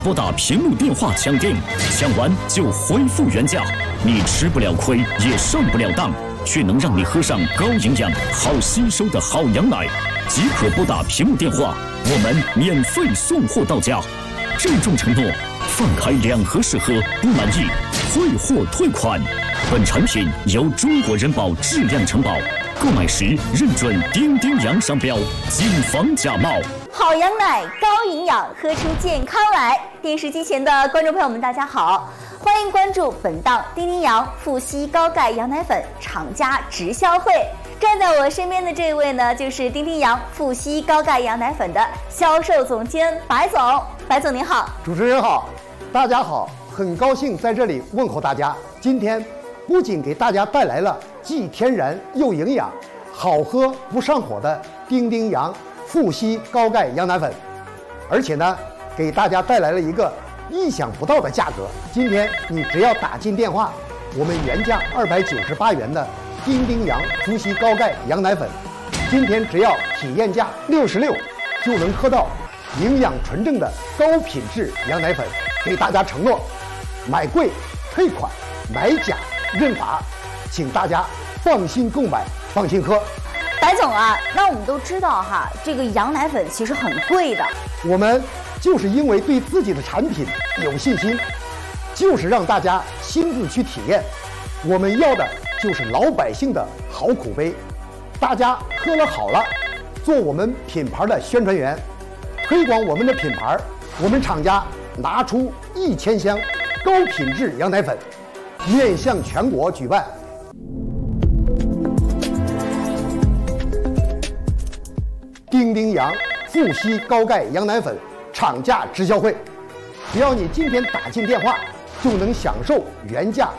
拨打屏幕电话抢订，抢完就恢复原价。你吃不了亏，也上不了当，却能让你喝上高营养、好吸收的好羊奶。即可拨打屏幕电话，我们免费送货到家。郑重承诺，放开2盒试喝，不满意退货退款。本产品由中国人保质量承保，购买时认准丁丁洋商标，谨防假冒。 好羊奶，高营养，喝出健康来。电视机前的观众朋友们，大家好，欢迎关注本档丁丁洋富硒高钙羊奶粉厂家直销会。站在我身边的这位呢，就是丁丁洋富硒高钙羊奶粉的销售总监白总。白总您好。 主持人好，大家好，很高兴在这里问候大家。今天不仅给大家带来了既天然又营养、好喝不上火的丁丁洋富硒高钙羊奶粉，而且呢，给大家带来了一个意想不到的价格。今天你只要打进电话，我们原价298元的丁丁洋富硒高钙羊奶粉，今天只要体验价66，就能喝到营养纯正的高品质羊奶粉。给大家承诺，买贵退款，买假认罚，请大家放心购买，放心喝。 白总啊，那我们都知道哈，这个羊奶粉其实很贵的。 我们就是因为对自己的产品有信心，就是让大家亲自去体验。我们要的就是老百姓的好口碑，大家喝了好了，做我们品牌的宣传员，推广我们的品牌。我们厂家拿出1000箱高品质羊奶粉，面向全国举办丁丁洋富硒高钙羊奶粉厂家直销会。只要你今天打进电话，就能享受原价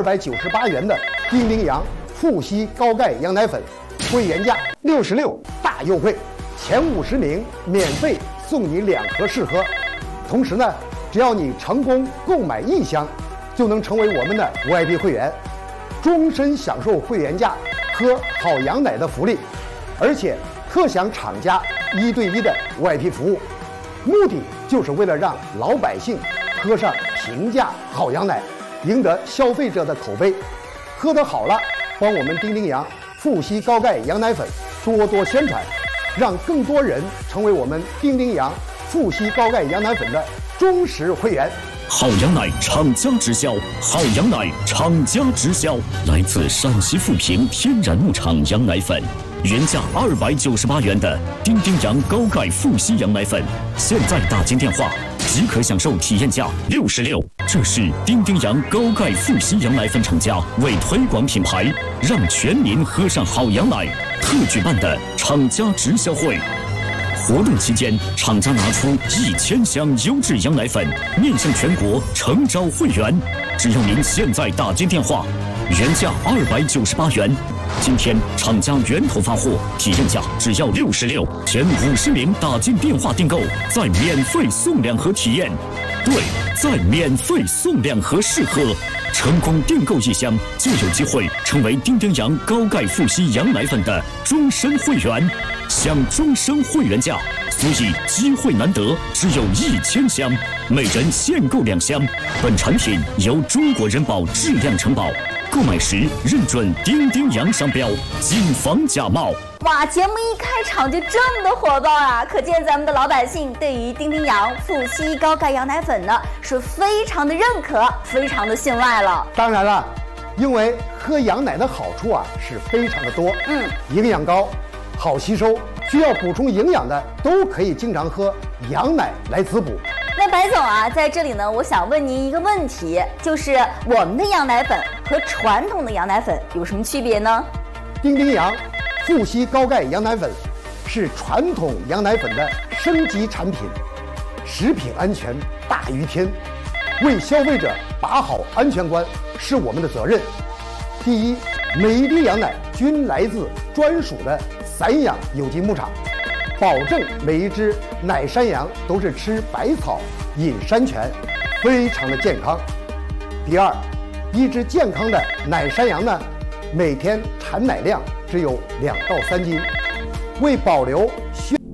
298元的丁丁洋富硒高钙羊奶粉，会员价66大优惠，前50名免费送你2盒试喝。同时呢，只要你成功购买1箱，就能成为我们的VIP 会员，终身享受会员价喝好羊奶的福利，而且特享厂家1对1的 VIP 服务。目的就是为了让老百姓喝上平价好羊奶，赢得消费者的口碑。喝得好了，帮我们丁丁洋富硒高钙羊奶粉多多宣传，让更多人成为我们丁丁洋富硒高钙羊奶粉的忠实会员。 好羊奶厂家直销，好羊奶厂家直销，来自陕西富平天然牧场羊奶粉，原价298元的丁丁洋高钙富硒羊奶粉，现在打进电话即可享受体验价66。这是丁丁洋高钙富硒羊奶粉厂家为推广品牌，让全民喝上好羊奶特举办的厂家直销会。活动期间，厂家拿出1000箱优质羊奶粉，面向全国诚招会员。只要您现在打进电话，原价298元，今天厂家源头发货，体验价只要66，前50名打进电话订购，再免费送2盒体验。对，再免费送2盒试喝。成功订购1箱，就有机会成为丁丁洋高钙富硒羊奶粉的终身会员，享终身会员价。所以机会难得，只有1000箱，每人限购2箱。本产品由中国人保质量承保，购买时认准丁丁洋商标，谨防假冒。 哇，节目一开场就这么的火爆啊！可见咱们的老百姓对于丁丁洋富硒高钙羊奶粉呢是非常的认可，非常的信赖了。 当然了，因为喝羊奶的好处啊是非常的多，营养高，好吸收，需要补充营养的都可以经常喝羊奶来滋补。 那白总啊，在这里呢，我想问您一个问题，就是我们的羊奶粉和传统的羊奶粉有什么区别呢？ 丁丁洋富硒高钙羊奶粉是传统羊奶粉的升级产品，食品安全大于天，为消费者把好安全关是我们的责任。第一，每一滴羊奶均来自专属的散养有机牧场，保证每一只奶山羊都是吃百草饮山泉，非常的健康。第二，一只健康的奶山羊呢，每天产奶量只有2到3斤，为保留